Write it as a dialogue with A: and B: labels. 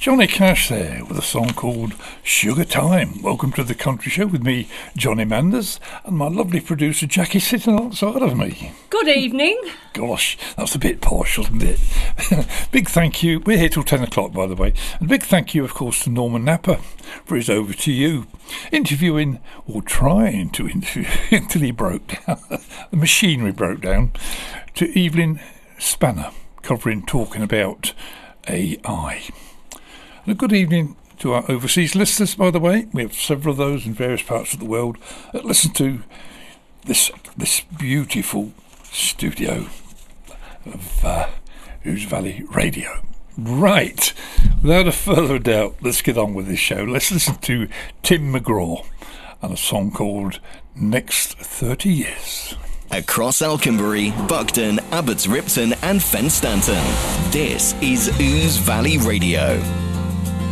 A: Johnny Cash there with a song called Sugar Time. Welcome to the Country Show with me, Johnny Manders, and my lovely producer Jackie sitting outside of me.
B: Good evening.
A: Gosh, that's a bit posh, wasn't it? Big thank you. We're here till 10 o'clock, by the way. And big thank you, of course, to Norman Napper for his Over to You. Interviewing, or trying to interview, until he broke down. The machinery broke down. To Evelyn Spanner, talking about AI. And a good evening to our overseas listeners, by the way. We have several of those in various parts of the world that listen to this beautiful studio of Ouse Valley Radio. Right, without a further doubt, let's get on with this show. Let's listen to Tim McGraw and a song called Next 30 Years.
C: Across Alconbury, Buckden, Abbots Ripton and Fenstanton, this is Ouse Valley Radio.